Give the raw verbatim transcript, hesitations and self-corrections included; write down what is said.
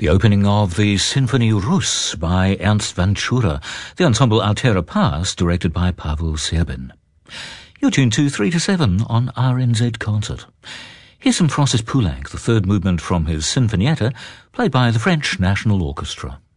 The opening of the Symphonie Russe by Ernst Vanchura, the ensemble Altera Pass, directed by Pavel Serbin. You're tuned to three to seven on R N Z Concert. Here's some Francis Poulenc, the third movement from his Sinfonietta, played by the French National Orchestra.